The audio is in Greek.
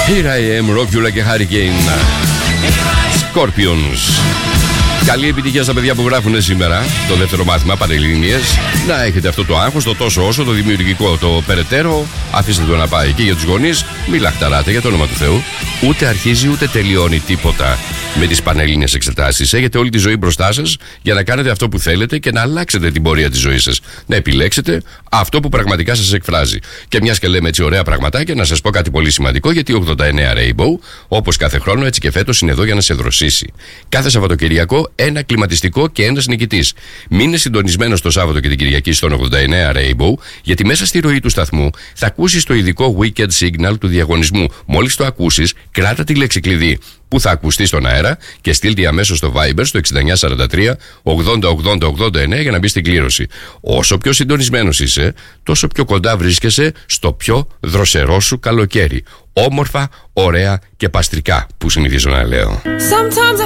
Here I am, rock you like a hurricane. Scorpions. Καλή επιτυχία στα παιδιά που γράφουν σήμερα το δεύτερο μάθημα Πανελλήνιες. Να έχετε αυτό το άγχος, το τόσο όσο, το δημιουργικό, το περαιτέρω. Αφήστε το να πάει. Και για τους γονείς, μη λαχταράτε για το όνομα του Θεού. Ούτε αρχίζει ούτε τελειώνει τίποτα με τις πανελλήνιες εξετάσεις. Έχετε όλη τη ζωή μπροστά σας για να κάνετε αυτό που θέλετε και να αλλάξετε την πορεία της ζωής σας. Να επιλέξετε αυτό που πραγματικά σας εκφράζει. Και μιας και λέμε έτσι ωραία πραγματάκια, να σας πω κάτι πολύ σημαντικό, γιατί 89 Rainbow, όπως κάθε χρόνο, έτσι και φέτος είναι εδώ για να σε δροσίσει. Κάθε Σαββατοκυριακό ένα κλιματιστικό και ένας νικητής. Μείνε συντονισμένος το Σάββατο και την Κυριακή στον 89 Rainbow, γιατί μέσα στη ροή του σταθμού θα ακούσεις το ειδικό Wicked Signal του διαγωνισμού. Μόλις το ακούσεις, κράτα τη λέξη κλειδί που θα ακουστεί στον αέρα και στείλτε αμέσως στο Viber στο 6943 808089 για να μπει στην κλήρωση. Όσο πιο συντονισμένος είσαι, τόσο πιο κοντά βρίσκεσαι στο πιο δροσερό σου καλοκαίρι. Όμορφα, ωραία και παστρικά, που συνηθίζω να λέω.